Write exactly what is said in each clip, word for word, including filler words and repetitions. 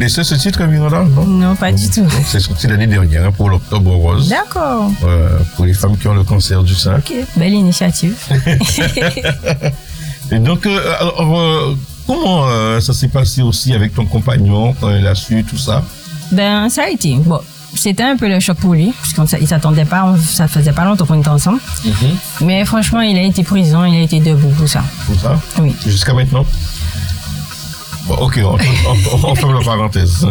connaissais ce titre, Miranda? Non, non, pas du tout. C'est sorti l'année dernière hein, pour l'Octobre Rose. D'accord. Euh, pour les femmes qui ont le cancer du sein. Ok, belle initiative. Et donc, euh, alors, euh, comment euh, ça s'est passé aussi avec ton compagnon quand il a su tout ça? Ben, ça a été. Bon, c'était un peu le choc pour lui, parce qu'il ne s'attendait pas, on, ça faisait pas longtemps qu'on était ensemble. Mm-hmm. Mais franchement, il a été présent, il a été debout pour ça. Pour ça? Oui. Jusqu'à maintenant? Bon, ok, on, on, on ferme la parenthèse.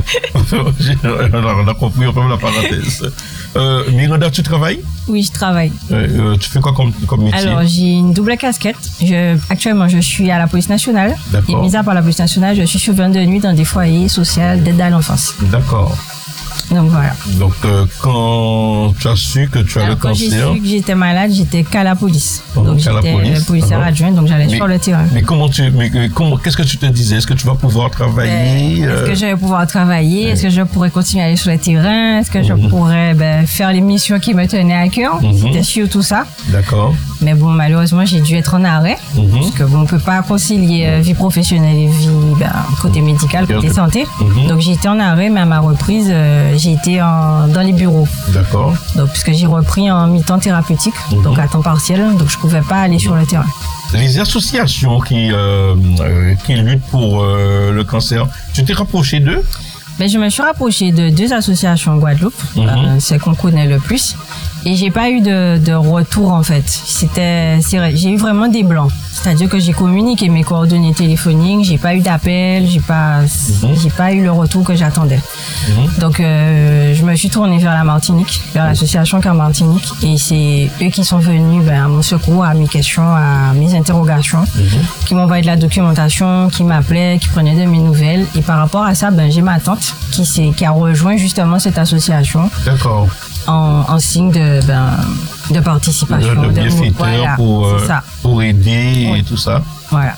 On a compris, on ferme la parenthèse. Euh, Miranda, tu travailles? Oui, je travaille. Euh, tu fais quoi comme, comme métier? Alors, j'ai une double casquette. Je, actuellement, je suis à la police nationale. D'accord. Et mis à part la police nationale, je suis surveillante de nuit dans des foyers sociaux d'aide à l'enfance. D'accord. Donc voilà. Donc euh, quand tu as su que tu as Alors, le quand cancer... j'ai su que j'étais malade, j'étais qu'à la police. Oh, donc qu'à la j'étais police. policière Uh-huh. adjointe, donc j'allais mais, sur le terrain. Mais comment tu, mais, mais comment, qu'est-ce que tu te disais? Est-ce que tu vas pouvoir travailler? euh, Est-ce que je vais pouvoir travailler? Ouais. Est-ce que je pourrais continuer à aller sur le terrain? Est-ce que je mm-hmm. pourrais ben, faire les missions qui me tenaient à cœur? Mm-hmm. C'était surtout ça. D'accord. Mais bon, malheureusement, j'ai dû être en arrêt. Mm-hmm. Parce que bon, on ne peut pas concilier euh, vie professionnelle et vie ben, côté médical, côté okay. santé. Mm-hmm. Donc j'ai été en arrêt, mais à ma reprise, euh, j'ai été en, dans les bureaux. D'accord. Donc, puisque j'ai repris en mi-temps thérapeutique, mm-hmm. donc à temps partiel, donc je ne pouvais pas aller mm-hmm. sur le terrain. Les associations qui, euh, euh, qui luttent pour euh, le cancer, tu t'es rapproché d'eux? Ben, je me suis rapprochée de deux associations en Guadeloupe, mm-hmm. euh, celles qu'on connaît le plus. Et j'ai pas eu de, de retour en fait. C'était, c'est vrai, j'ai eu vraiment des blancs. C'est-à-dire que j'ai communiqué mes coordonnées téléphoniques, j'ai pas eu d'appel, j'ai pas, mm-hmm. j'ai pas eu le retour que j'attendais. Mm-hmm. Donc euh, je me suis tournée vers la Martinique, vers l'association Car Martinique, et c'est eux qui sont venus ben, à mon secours, à mes questions, à mes interrogations, mm-hmm. qui m'envoyaient de la documentation, qui m'appelaient, qui prenaient de mes nouvelles. Et par rapport à ça, ben j'ai ma tante qui s'est, qui a rejoint justement cette association. D'accord. En, en signe de, ben, de participation. De, de bienfaiteur voilà, pour, euh, pour aider oui. et tout ça. Voilà.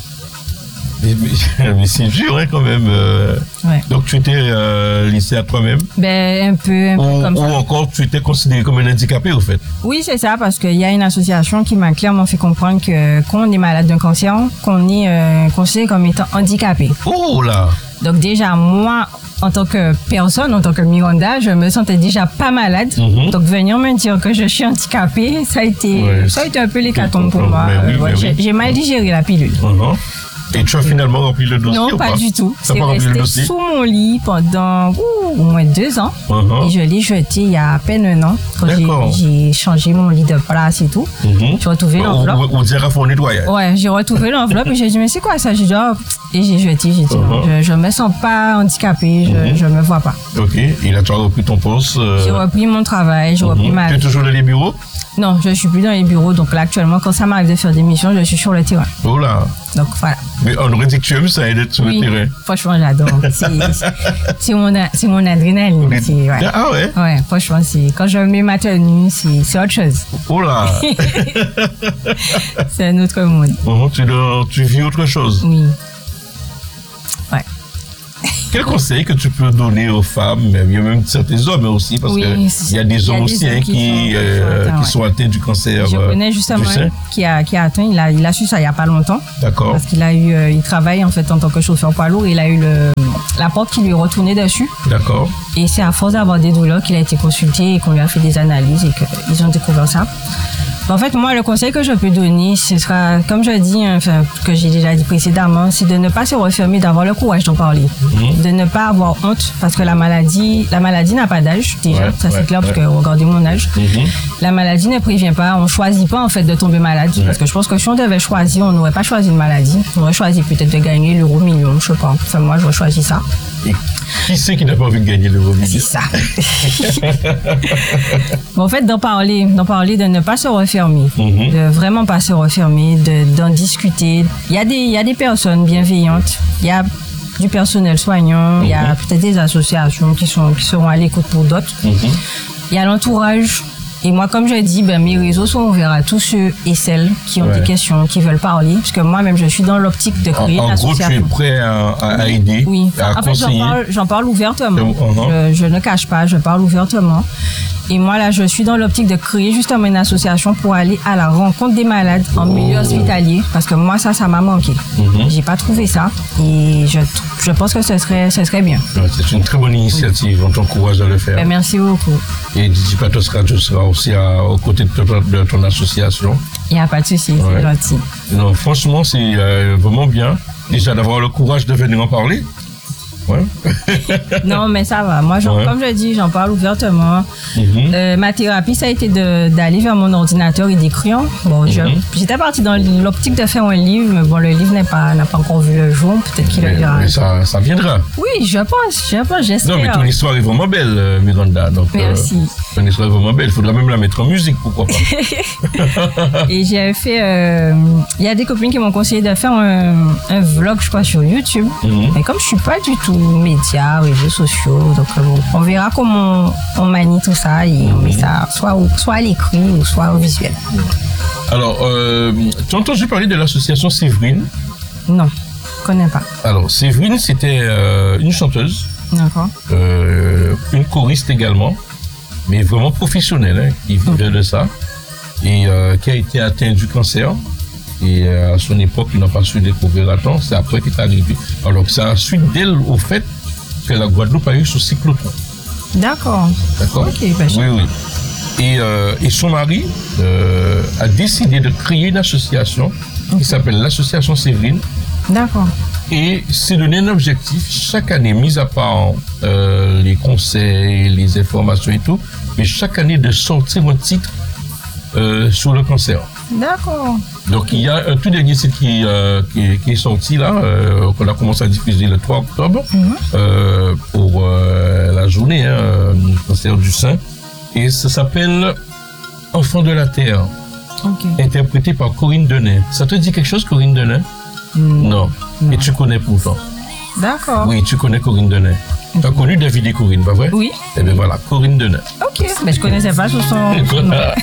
Mais, mais, mais c'est dur hein, quand même. Euh, ouais. Donc tu étais euh, laissé à toi-même? Ben, un peu, un peu ou, comme ou ça. Ou encore tu étais considéré comme un handicapé au fait? Oui, c'est ça, parce qu'il y a une association qui m'a clairement fait comprendre que quand on est malade d'un cancer, qu'on est euh, considéré comme étant handicapé. Oh là! Donc déjà, moi, en tant que personne, en tant que Miranda, je me sentais déjà pas malade. Mm-hmm. Donc venir me dire que je suis handicapée, ça a été, ouais, ça a été un peu l'hécatombe pour moi. Oui, ouais, j'ai, oui. j'ai mal digéré la pilule. Uh-huh. Et tu as finalement rempli le dossier? Non, ou pas, pas du tout. Ça c'est resté sous mon lit pendant ouh, au moins deux ans. Uh-huh. Et je l'ai jeté il y a à peine un an, quand j'ai, j'ai changé mon lit de place et tout. Uh-huh. J'ai retrouvé l'enveloppe. On dirait pour nettoyer. Ouais, j'ai retrouvé l'enveloppe et j'ai dit, mais c'est quoi ça? J'ai dit, oh. Et j'ai jeté, j'ai dit, uh-huh. je ne me sens pas handicapée, je ne uh-huh. me vois pas. Ok, et là tu as repris ton poste? Euh... J'ai repris mon travail, j'ai uh-huh. repris ma... Tu es toujours dans les bureaux? Non, je ne suis plus dans les bureaux. Donc là, actuellement, quand ça m'arrive de faire des missions, je suis sur le terrain. Oh là! Donc voilà. Mais on aurait dit que tu aimes ça, d'être sur oui, le terrain. Franchement, j'adore. C'est, c'est, mon, c'est mon adrénaline. C'est, ouais. Ah ouais? Ouais, franchement, c'est, quand je mets ma tenue, c'est, c'est autre chose. Oh là! C'est un autre monde. Uh-huh, tu, dois, tu vis autre chose? Oui. Ouais. Quel conseil que tu peux donner aux femmes, mais il y a même certains hommes aussi, parce oui, qu'il y a des hommes aussi hein, qui, qui, sont, euh, atteints, qui ouais. sont atteints du cancer. Je connais justement un qui a, qui a atteint, il a, il a su ça il n'y a pas longtemps. D'accord. Parce qu'il a eu, euh, il travaille en fait en tant que chauffeur poids lourd, il a eu le, la porte qui lui est retournée dessus. D'accord. Et c'est à force d'avoir des douleurs qu'il a été consulté et qu'on lui a fait des analyses et qu'ils ont découvert ça. En fait, moi, le conseil que je peux donner, ce sera, comme je dis, enfin, que j'ai déjà dit précédemment, c'est de ne pas se refermer, d'avoir le courage d'en parler. Mmh. De ne pas avoir honte, parce que la maladie, la maladie n'a pas d'âge, déjà. Ouais, ça, c'est ouais, clair, ouais. parce que regardez mon âge. Mmh. La maladie ne prévient pas. On ne choisit pas, en fait, de tomber malade. Ouais. Parce que je pense que si on devait choisir, on n'aurait pas choisi une maladie. On aurait choisi peut-être de gagner l'euro million, je sais pas. Enfin, moi, j'aurais choisi ça. Et qui c'est qui n'a pas envie de gagner l'euro million? C'est ça. Bon, en fait, d'en parler, d'en parler, de ne pas se refermer. Mmh. De vraiment pas se refermer, de, d'en discuter. Il y a des, il y a des personnes bienveillantes, il y a du personnel soignant, mmh. il y a peut-être des associations qui sont, qui seront à l'écoute pour d'autres. Mmh. Il y a l'entourage. Et moi, comme je dis, ben, mes réseaux sont ouverts à tous ceux et celles qui ont ouais. des questions, qui veulent parler. Parce que moi-même, je suis dans l'optique de créer en, une en association. En gros, tu es prêt à, à aider, oui. à en fait, conseiller. J'en parle, j'en parle ouvertement. Uh-huh. Je, je ne cache pas, je parle ouvertement. Et moi, là, je suis dans l'optique de créer justement une association pour aller à la rencontre des malades en milieu hospitalier. Parce que moi, ça, ça m'a manqué. Mm-hmm. J'ai pas trouvé ça. Et je, je pense que ce serait, ce serait bien. Ouais, c'est une très bonne initiative. On t'encourage à le faire. Ben, merci beaucoup. Et Digipatos Radio sera aussi à, aux côtés de ton, de ton association. Il n'y a pas de souci, ouais. C'est gentil. Non, franchement, c'est euh, vraiment bien. Déjà d'avoir le courage de venir en parler. Ouais. Non, mais ça va. Moi, ouais. Comme je dis, j'en parle ouvertement. Mm-hmm. Euh, ma thérapie, ça a été de, d'aller vers mon ordinateur et d'écrire. Bon, mm-hmm. je, j'étais partie dans l'optique de faire un livre, mais bon, le livre n'a pas, n'a pas encore vu le jour. Peut-être qu'il mais, le verra. Mais ça, ça viendra. Oui, je pense. Je pense, j'espère. Non, mais ton histoire est vraiment belle, euh, Miranda. Donc, merci. Euh, ton histoire est vraiment belle. Il faudra même la mettre en musique, pourquoi pas. Et j'ai fait... Euh, il y a des copines qui m'ont conseillé de faire un, un vlog, je crois, sur YouTube. Mm-hmm. Mais comme je suis pas du tout médias, réseaux sociaux. Donc, bon, on verra comment on, on manie tout ça et on met ça soit, au, soit à l'écrit ou soit au visuel. Alors, euh, tu as entendu parler de l'association Séverine? Non, je ne connais pas. Alors, Séverine, c'était euh, une chanteuse. D'accord. Euh, une choriste également, mais vraiment professionnelle, hein, qui vivait okay. de ça et euh, qui a été atteinte du cancer. Et euh, à son époque, il n'a pas su découvrir à temps. C'est après qu'il est arrivé. Alors, c'est à la suite d'elle, au fait, que la Guadeloupe a eu ce cyclotron. D'accord. D'accord. Okay, bah, oui, oui. Et, euh, et son mari euh, a décidé de créer une association okay. qui s'appelle l'Association Séverine. D'accord. Et c'est donné un objectif chaque année, mis à part euh, les conseils, les informations et tout, mais chaque année de sortir un titre euh, sur le cancer. D'accord. Donc il y a un tout dernier site qui, euh, qui, qui est sorti là, euh, qu'on a commencé à diffuser le trois octobre mm-hmm. euh, pour euh, la journée hein, du cancer du sein. Et ça s'appelle Enfants de la Terre, okay. interprété par Corinne Denay. Ça te dit quelque chose, Corinne Denay? mm. Non. non. Et tu connais pourtant? D'accord. Oui, tu connais Corinne Denay. Tu as connu David et Corinne, pas vrai? Oui. Eh bien voilà, Corinne Denay. Ok, mais je ne connaissais pas sur son...